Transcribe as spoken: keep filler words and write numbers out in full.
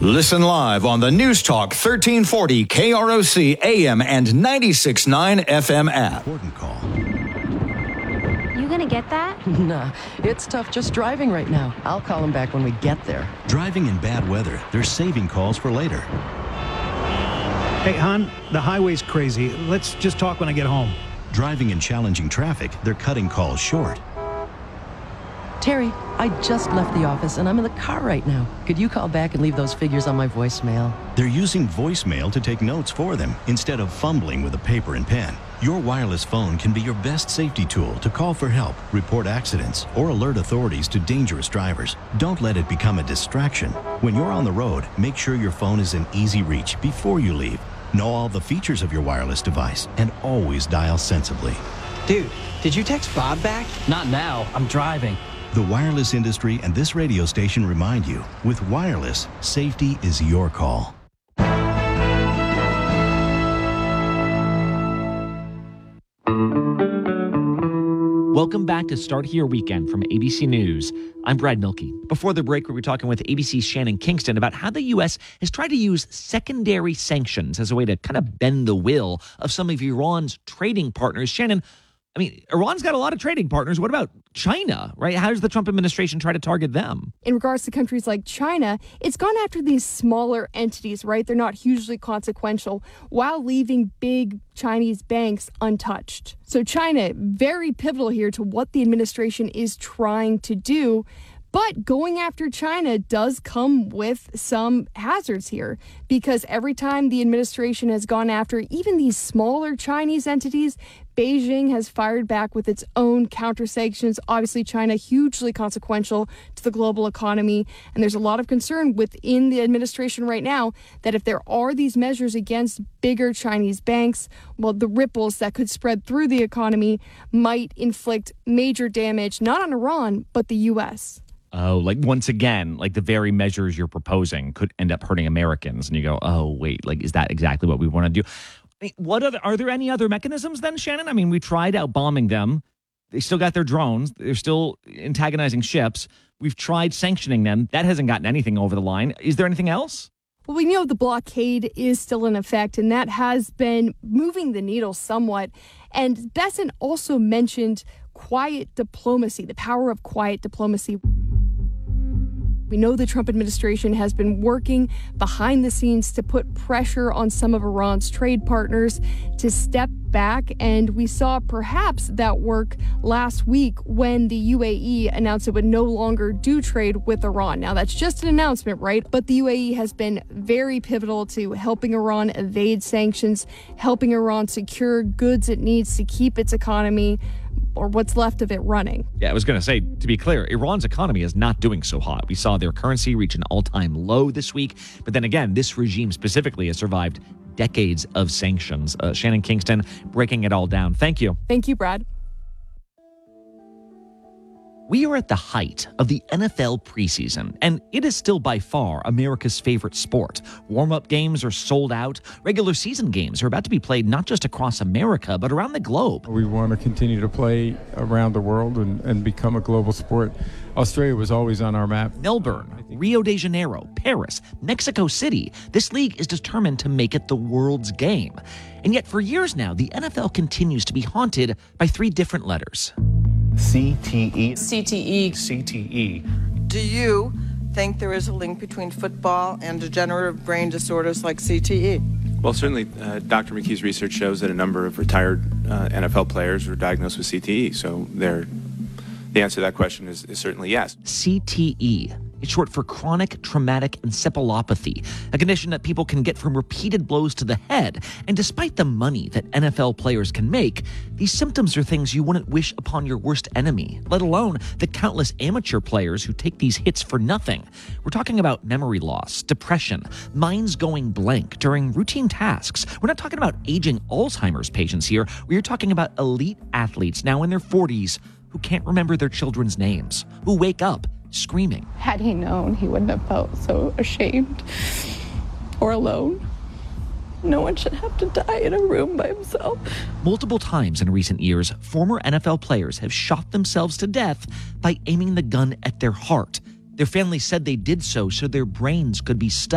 Listen live on the News Talk thirteen forty K R O C A M and ninety-six point nine F M app. Important call. You gonna get that? Nah, it's tough just driving right now. I'll call him back when we get there. Driving in bad weather, they're saving calls for later. Hey, hon, the highway's crazy. Let's just talk when I get home. Driving in challenging traffic, they're cutting calls short. Terry, I just left the office and I'm in the car right now. Could you call back and leave those figures on my voicemail? They're using voicemail to take notes for them instead of fumbling with a paper and pen. Your wireless phone can be your best safety tool to call for help, report accidents, or alert authorities to dangerous drivers. Don't let it become a distraction. When you're on the road, make sure your phone is in easy reach before you leave. Know all the features of your wireless device and always dial sensibly. Dude, did you text Bob back? Not now. I'm driving. The wireless industry and this radio station remind you, with wireless, safety is your call. Welcome back to Start Here Weekend from A B C News. I'm Brad Milkey. Before the break, we were talking with A B C's Shannon Kingston about how the U S has tried to use secondary sanctions as a way to kind of bend the will of some of Iran's trading partners. Shannon, I mean, Iran's got a lot of trading partners. What about China, right? How does the Trump administration try to target them? In regards to countries like China, it's gone after these smaller entities, right? They're not hugely consequential, while leaving big Chinese banks untouched. So China, very pivotal here to what the administration is trying to do. But going after China does come with some hazards here, because every time the administration has gone after even these smaller Chinese entities, Beijing has fired back with its own counter sanctions. Obviously, China hugely consequential to the global economy. And there's a lot of concern within the administration right now that if there are these measures against bigger Chinese banks, well, the ripples that could spread through the economy might inflict major damage, not on Iran, but the U S. Oh, like once again, like the very measures you're proposing could end up hurting Americans. And you go, oh, wait, like, is that exactly what we want to do? I mean, what other, are there any other mechanisms then, Shannon? I mean, we tried out bombing them. They still got their drones. They're still antagonizing ships. We've tried sanctioning them. That hasn't gotten anything over the line. Is there anything else? Well, we know the blockade is still in effect, and that has been moving the needle somewhat. And Bessent also mentioned quiet diplomacy, the power of quiet diplomacy. We know the Trump administration has been working behind the scenes to put pressure on some of Iran's trade partners to step back, and we saw perhaps that work last week when the U A E announced it would no longer do trade with Iran. Now, that's just an announcement, right? But the U A E has been very pivotal to helping Iran evade sanctions, helping Iran secure goods it needs to keep its economy, or what's left of it, running. Yeah, I was going to say, to be clear, Iran's economy is not doing so hot. We saw their currency reach an all-time low this week. But then again, this regime specifically has survived decades of sanctions. Uh, Shannon Kingston breaking it all down. Thank you. Thank you, Brad. We are at the height of the N F L preseason, and it is still by far America's favorite sport. Warm-up games are sold out. Regular season games are about to be played not just across America, but around the globe. We want to continue to play around the world and, and become a global sport. Australia was always on our map. Melbourne, Rio de Janeiro, Paris, Mexico City. This league is determined to make it the world's game. And yet for years now, the N F L continues to be haunted by three different letters. C T E. C T E. C T E. Do you think there is a link between football and degenerative brain disorders like C T E? Well, certainly, uh, Doctor McKee's research shows that a number of retired uh, N F L players were diagnosed with C T E. So they're, the answer to that question is, is certainly yes. C T E. It's short for chronic traumatic encephalopathy, a condition that people can get from repeated blows to the head. And despite the money that N F L players can make, these symptoms are things you wouldn't wish upon your worst enemy, let alone the countless amateur players who take these hits for nothing. We're talking about memory loss, depression, minds going blank during routine tasks. We're not talking about aging Alzheimer's patients here. We're talking about elite athletes now in their forties who can't remember their children's names, who wake up screaming. Had he known, he wouldn't have felt so ashamed or alone. No one should have to die in a room by himself. Multiple times in recent years, former N F L players have shot themselves to death by aiming the gun at their heart. Their family said they did so so their brains could be studied.